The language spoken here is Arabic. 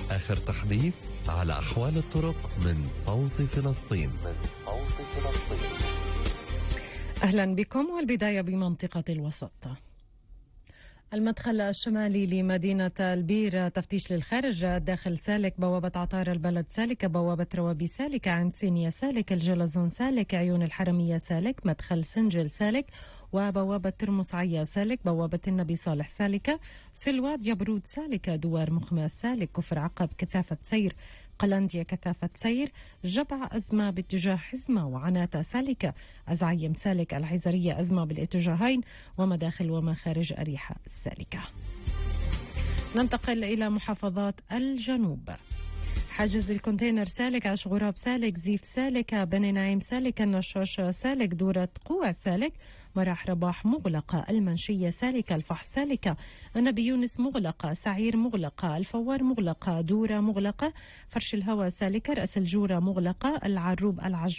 آخر تحديث على أحوال الطرق من صوت فلسطين. أهلا بكم، والبداية بمنطقة الوسط. المدخل الشمالي لمدينة البير تفتيش للخارج، داخل سالك، بوابة عطار البلد سالكة، بوابة روابي سالكة، عند سينيا سالك، الجلزون سالك، عيون الحرمية سالك، مدخل سنجل سالك، وبوابة ترمس عيا سالك، بوابة النبي صالح سالكة، سلواد يبرود سالكة، دوار مخماس سالك، كفر عقب كثافة سير، قلندية كثافة سير، جبع أزمة باتجاه حزمة وعناتة سالكة، أزعيم سالك، العزرية أزمة بالاتجاهين، ومداخل ومخارج أريحة سالكة. ننتقل إلى محافظات الجنوب. حاجز الكونتينر سالك، عش غراب سالك، زيف سالك، بني نعيم سالك، النشاشة سالك، دورة قوة سالك، مراح رباح مغلقة، المنشية سالكة، الفحص سالكة، النبي يونس مغلقة، سعير مغلقة، الفوار مغلقة، دورة مغلقة، فرش الهواء سالكة، رأس الجورة مغلقة، العروب العج